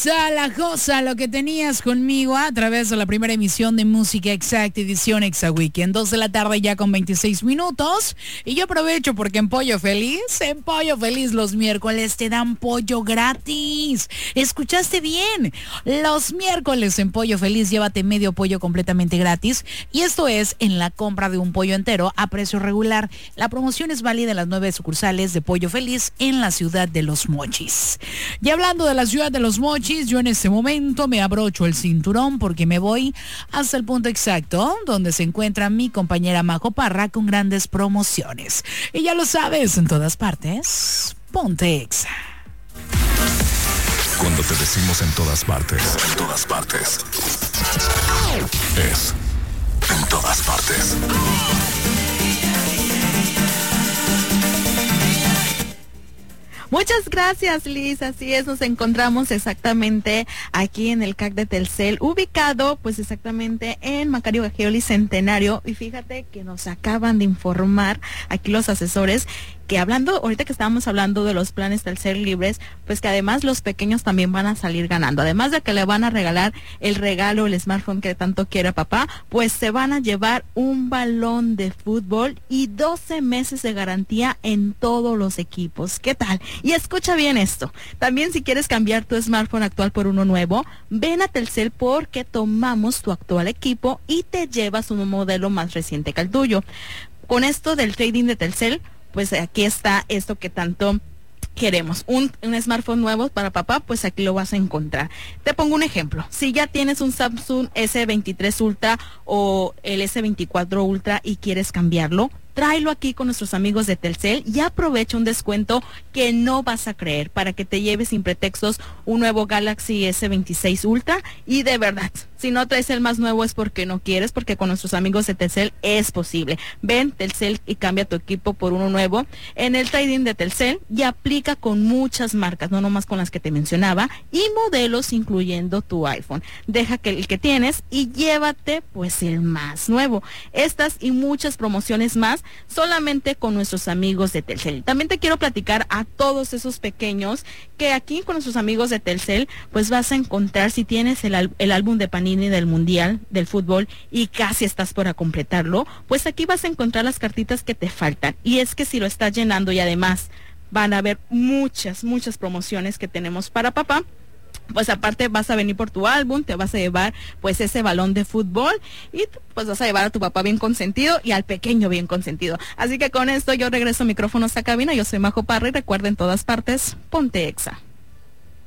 La cosa, lo que tenías conmigo a través de la primera emisión de Música Exacta, edición Exa Weekend, 2 de la tarde ya con 26 minutos. Y yo aprovecho porque en Pollo Feliz los miércoles te dan pollo gratis. ¿Escuchaste bien? Los miércoles en Pollo Feliz llévate medio pollo completamente gratis. Y esto es en la compra de un pollo entero a precio regular. La promoción es válida en las 9 sucursales de Pollo Feliz en la ciudad de Los Mochis. Y hablando de la ciudad de Los Mochis, yo en este momento me abrocho el cinturón porque me voy hasta el punto exacto donde se encuentra mi compañera Majo Parra con grandes promociones. Y ya lo sabes, en todas partes, ponte Exa. Cuando te decimos en todas partes, es en todas partes. Muchas gracias, Liz. Así es, nos encontramos exactamente aquí en el CAC de Telcel, ubicado pues exactamente en Macario Gagioli Centenario. Y fíjate que nos acaban de informar aquí los asesores que ahorita que estábamos hablando de los planes Telcel libres, pues que además los pequeños también van a salir ganando. Además de que le van a regalar el regalo, el smartphone que tanto quiere papá, pues se van a llevar un balón de fútbol y 12 meses de garantía en todos los equipos. ¿Qué tal? Y escucha bien esto. También si quieres cambiar tu smartphone actual por uno nuevo, ven a Telcel porque tomamos tu actual equipo y te llevas un modelo más reciente que el tuyo. Con esto del trading de Telcel, pues aquí está esto que tanto queremos, un smartphone nuevo para papá, pues aquí lo vas a encontrar. Te pongo un ejemplo. Si ya tienes un Samsung S23 Ultra o el S24 Ultra y quieres cambiarlo, tráelo aquí con nuestros amigos de Telcel y aprovecha un descuento que no vas a creer para que te lleves sin pretextos un nuevo Galaxy S26 Ultra. Y de verdad, si no traes el más nuevo es porque no quieres, porque con nuestros amigos de Telcel es posible. Ven Telcel y cambia tu equipo por uno nuevo en el trading de Telcel y aplica con muchas marcas, no nomás con las que te mencionaba, y modelos incluyendo tu iPhone. Deja que el que tienes y llévate pues el más nuevo. Estas y muchas promociones más solamente con nuestros amigos de Telcel. También te quiero platicar a todos esos pequeños que aquí con nuestros amigos de Telcel pues vas a encontrar, si tienes el álbum de Panini del Mundial del fútbol y casi estás por completarlo, pues aquí vas a encontrar las cartitas que te faltan. Y es que si lo estás llenando y además van a haber muchas promociones que tenemos para papá, pues aparte vas a venir por tu álbum, te vas a llevar pues ese balón de fútbol y pues vas a llevar a tu papá bien consentido y al pequeño bien consentido. Así que con esto yo regreso micrófonos a cabina. Yo soy Majo Parra y recuerden, en todas partes, ponte Exa.